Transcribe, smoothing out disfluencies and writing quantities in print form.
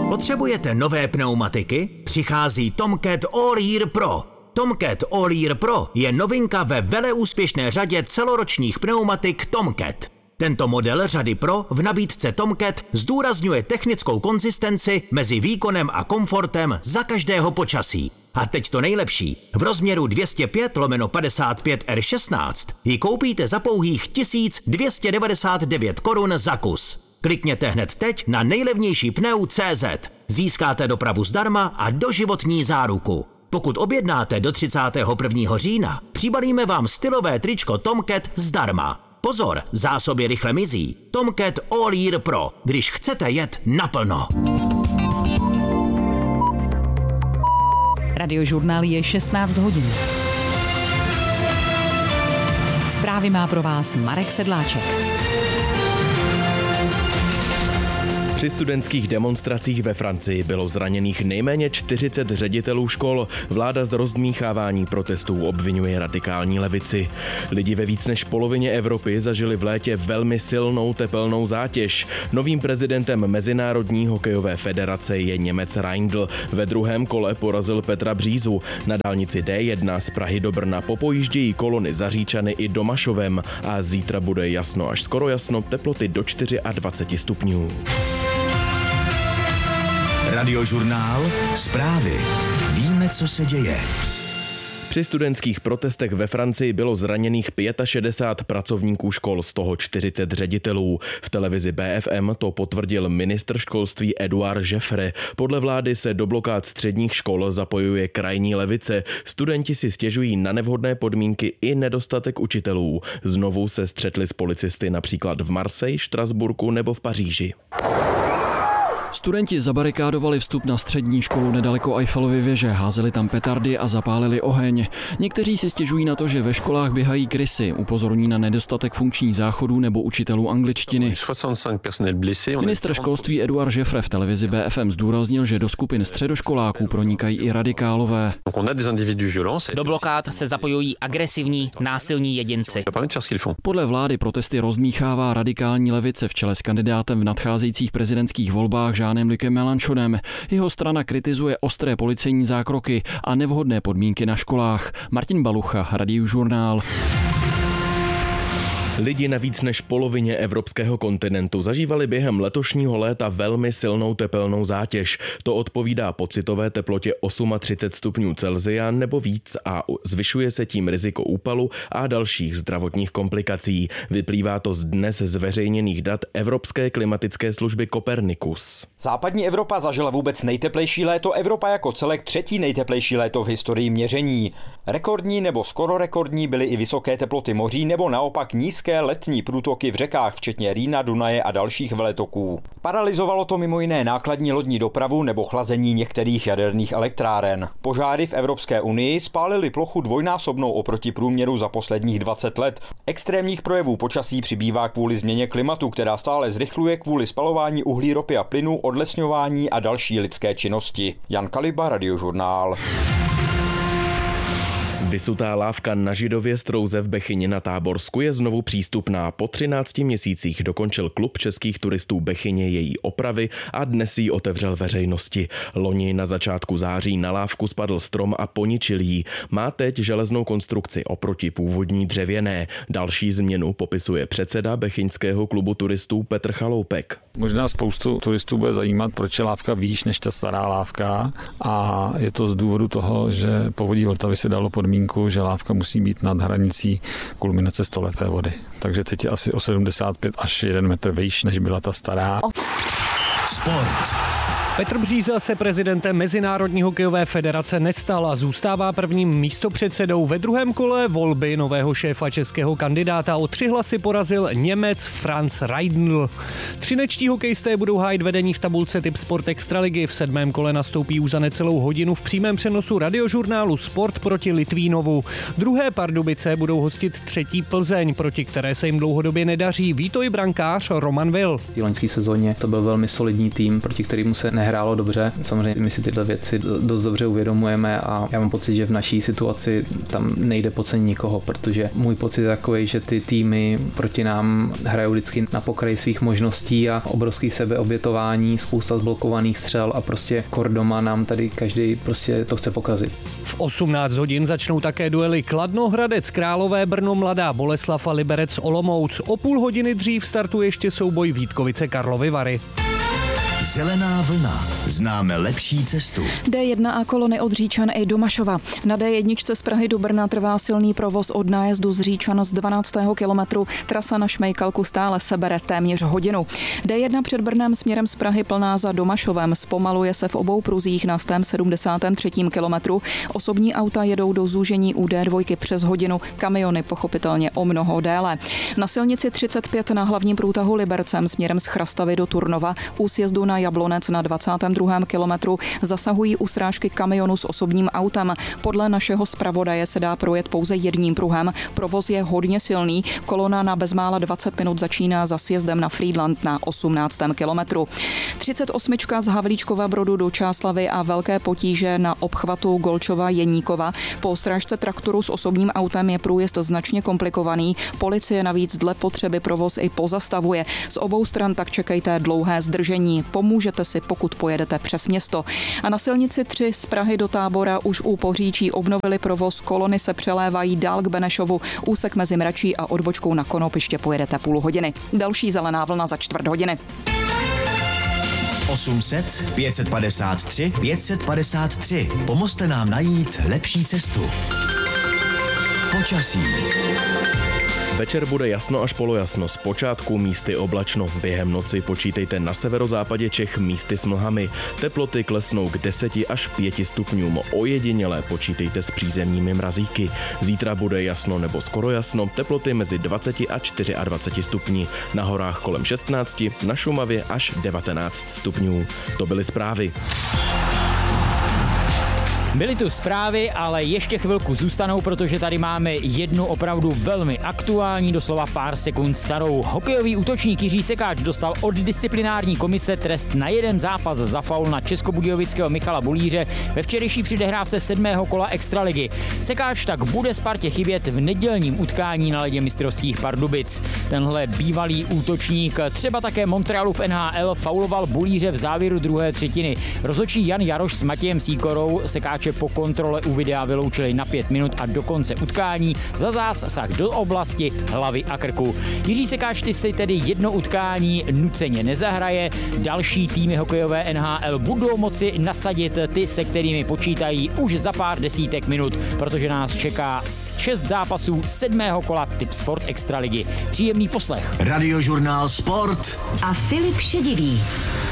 Potřebujete nové pneumatiky? Přichází Tomcat All Year Pro. Tomcat All Year Pro je novinka ve veleúspěšné řadě celoročních pneumatik Tomcat. Tento model řady Pro v nabídce Tomcat zdůrazňuje technickou konzistenci mezi výkonem a komfortem za každého počasí. A teď to nejlepší. V rozměru 205/55 R16 ji koupíte za pouhých 1299 korun za kus. Klikněte hned teď na nejlevnější pneu.cz. Získáte dopravu zdarma a doživotní záruku. Pokud objednáte do 31. října, přibalíme vám stylové tričko Tomcat zdarma. Pozor, zásoby rychle mizí. Tomcat All Year Pro, když chcete jet naplno. Radiožurnál je 16 hodin. Zprávy má pro vás Marek Sedláček. Při studentských demonstracích ve Francii bylo zraněných nejméně 40 ředitelů škol. Vláda z rozdmíchávání protestů obvinuje radikální levici. Lidi ve víc než polovině Evropy zažili v létě velmi silnou tepelnou zátěž. Novým prezidentem Mezinárodní hokejové federace je Němec Reindl. Ve druhém kole porazil Petra Břízu. Na dálnici D1 z Prahy do Brna popojíždějí kolony za Říčany i Domašovem a zítra bude jasno až skoro jasno, teploty do 24 stupňů. Radiožurnál, zprávy. Víme, co se děje. Při studentských protestech ve Francii bylo zraněných 65 pracovníků škol, z toho 40 ředitelů. V televizi BFM to potvrdil ministr školství Édouard Jeffrey. Podle vlády se do blokád středních škol zapojuje krajní levice. Studenti si stěžují na nevhodné podmínky i nedostatek učitelů. Znovu se střetli s policisty například v Marseille, Štrasburku nebo v Paříži. Studenti zabarikádovali vstup na střední školu nedaleko Eiffelovy věže, házeli tam petardy a zapálili oheň. Někteří si stěžují na to, že ve školách běhají krysy, upozorní na nedostatek funkčních záchodů nebo učitelů angličtiny. Ministr školství Édouard Jeffrey v televizi BFM zdůraznil, že do skupin středoškoláků pronikají i radikálové. Do blokád se zapojují agresivní, násilní jedinci. Podle vlády protesty rozdmíchává radikální levice v čele s kandidátem v nadcházejících prezidentských volbách Jeanem-Lucem Mélenchonem. Jeho strana kritizuje ostré policejní zákroky a nevhodné podmínky na školách. Martin Balucha, Radiožurnál. Lidi na víc než polovině evropského kontinentu zažívali během letošního léta velmi silnou tepelnou zátěž. To odpovídá pocitové teplotě 38 stupňů Celsia nebo víc a zvyšuje se tím riziko úpalu a dalších zdravotních komplikací. Vyplývá to z dnes zveřejněných dat Evropské klimatické služby Copernicus. Západní Evropa zažila vůbec nejteplejší léto, Evropa jako celek třetí nejteplejší léto v historii měření. Rekordní nebo skoro rekordní byly i vysoké teploty moří nebo naopak nízké letní průtoky v řekách, včetně Rýna, Dunaje a dalších veletoků. Paralyzovalo to mimo jiné nákladní lodní dopravu nebo chlazení některých jaderných elektráren. Požáry v Evropské unii spálily plochu dvojnásobnou oproti průměru za posledních 20 let. Extrémních projevů počasí přibývá kvůli změně klimatu, která stále zrychluje kvůli spalování uhlí, ropy a plynu, odlesňování a další lidské činnosti. Jan Kaliba, Radiožurnál. Vysutá lávka na Židově Strouze v Bechyni na Táborsku je znovu přístupná. Po 13 měsících dokončil klub českých turistů Bechyně její opravy a dnes ji otevřel veřejnosti. Loni na začátku září na lávku spadl strom a poničil ji. Má teď železnou konstrukci oproti původní dřevěné. Další změnu popisuje předseda Bechyňského klubu turistů Petr Chaloupek. Možná spoustu turistů bude zajímat, proč je lávka výš než ta stará lávka, a je to z důvodu toho, že povodí Vltavy se dalo podmínku, že lávka musí být nad hranicí kulminace stoleté vody. Takže teď je asi o 75 až 1 metr výš, než byla ta stará. Sport. Petr Bříza se prezidentem Mezinárodní hokejové federace nestal a zůstává prvním místopředsedou. Ve druhém kole volby nového šéfa českého kandidáta o 3 hlasy porazil Němec Franz Reindl. Třinečtí hokejisté budou hájit vedení v tabulce Tip Sport Extraligy. V 7. kole nastoupí už za necelou hodinu v přímém přenosu Radiožurnálu Sport proti Litvínovu. Druhé Pardubice budou hostit 3. Plzeň, proti které se jim dlouhodobě nedaří. Ví to i brankář Roman Vil. V loňské sezóně to byl velmi solidní solidní tým, proti kterému se nehrálo dobře. Samozřejmě my si tyhle věci dost dobře uvědomujeme a já mám pocit, že v naší situaci tam nejde podcenit nikoho, protože můj pocit je takový, že ty týmy proti nám hrajou vždycky na pokraji svých možností a obrovský sebeobětování, spousta zblokovaných střel a prostě kordoma nám tady každý prostě to chce pokazit. V 18 hodin začnou také duely Kladno, Hradec Králové, Brno, Mladá Boleslav a Liberec Olomouc. O půl hodiny dřív startuje ještě souboj Vítkovice Karlovy Vary. Zelená vlna. Známe lepší cestu. D1 a kolony od Říčan i Domašova. Na D1 z Prahy do Brna trvá silný provoz od nájezdu z Říčan z 12. kilometru. Trasa na Šmejkalku stále sebere téměř hodinu. D1 před Brnem směrem z Prahy plná za Domašovem. Zpomaluje se v obou pruzích na 173. kilometru. Osobní auta jedou do zúžení u D2 přes hodinu, kamiony pochopitelně o mnoho déle. Na silnici 35 na hlavním průtahu Libercem směrem z Chrastavy do Turnova u sjezdu na Jablonec na 22. kilometru zasahují u srážky kamionu s osobním autem. Podle našeho zpravodaje se dá projet pouze jedním pruhem. Provoz je hodně silný. Kolona na bezmála 20 minut začíná za sjezdem na Frýdlant na 18. kilometru. 38 z Havlíčkova Brodu do Čáslavy a velké potíže na obchvatu Golčova Jeníkova. Po srážce traktoru s osobním autem je průjezd značně komplikovaný. Policie navíc dle potřeby provoz i pozastavuje. Z obou stran tak čekejte dlouhé zdržení. Pomůžete si, pokud pojedete přes město. A na silnici 3 z Prahy do Tábora už u Poříčí obnovili provoz, kolony se přelévají dál k Benešovu, úsek mezi Mračí a odbočkou na Konopiště pojedete půl hodiny. Další zelená vlna za čtvrt hodiny. 800 553 553. Pomozte nám najít lepší cestu. Počasí. Večer bude jasno až polojasno, zpočátku místy oblačno. Během noci počítejte na severozápadě Čech místy s mlhami. Teploty klesnou k 10 až 5 stupňům. Ojedinělé počítejte s přízemními mrazíky. Zítra bude jasno nebo skoro jasno, teploty mezi 20 a 24 stupni. Na horách kolem 16, na Šumavě až 19 stupňů. To byly zprávy. Byly tu zprávy, ale ještě chvilku zůstanou, protože tady máme jednu opravdu velmi aktuální, doslova pár sekund starou. Hokejový útočník Jiří Sekáč dostal od disciplinární komise trest na jeden zápas za faul na českobudějovického Michala Bulíře ve včerejší předehrávce 7. kola extraligy. Sekáč tak bude Spartě chybět v nedělním utkání na ledě mistrovských Pardubic. Tenhle bývalý útočník třeba také Montrealu v NHL fauloval Bulíře v závěru druhé třetiny. Rozhodčí Jan Jaroš s Matějem Sýkorou Sekáče po kontrole u videa vyloučili na 5 minut a do konce utkání za zásah do oblasti hlavy a krku. Jiří Sekáč si tedy jedno utkání nuceně nezahraje. Další týmy hokejové NHL budou moci nasadit ty, se kterými počítají už za pár desítek minut, protože nás čeká 6 zápasů 7. kola Tip Sport Extraligy. Příjemný poslech. Radiožurnál Sport a Filip Šedivý.